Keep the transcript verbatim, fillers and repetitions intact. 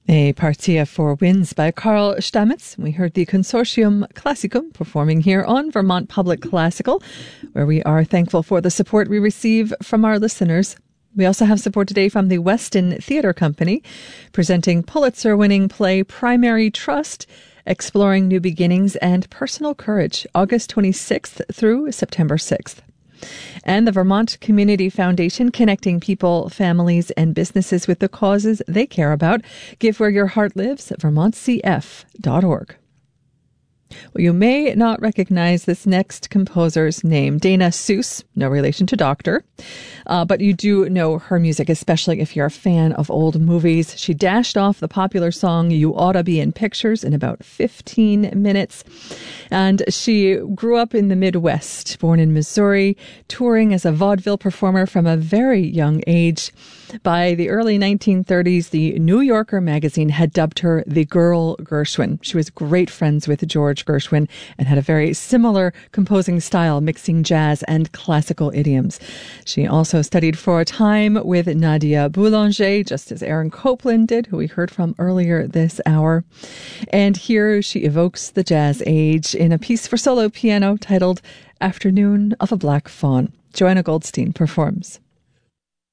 A Partia for Winds by Karl Stamitz. We heard the Consortium Classicum performing here on Vermont Public Classical, where we are thankful for the support we receive from our listeners. We also have support today from the Weston Theatre Company, presenting Pulitzer-winning play Primary Trust, Exploring New Beginnings and Personal Courage, August twenty-sixth through September sixth. And the Vermont Community Foundation, connecting people, families, and businesses with the causes they care about. Give where your heart lives at vermont c f dot org. Well, you may not recognize this next composer's name, Dana Seuss, no relation to Doctor, uh, but you do know her music, especially if you're a fan of old movies. She dashed off the popular song You Oughta Be in Pictures in about fifteen minutes, and she grew up in the Midwest, born in Missouri, touring as a vaudeville performer from a very young age. By the early nineteen thirties, the New Yorker magazine had dubbed her the Girl Gershwin. She was great friends with George Gershwin and had a very similar composing style, mixing jazz and classical idioms. She also studied for a time with Nadia Boulanger, just as Aaron Copland did, who we heard from earlier this hour. And here she evokes the jazz age in a piece for solo piano titled Afternoon of a Black Fawn. Joanna Goldstein performs.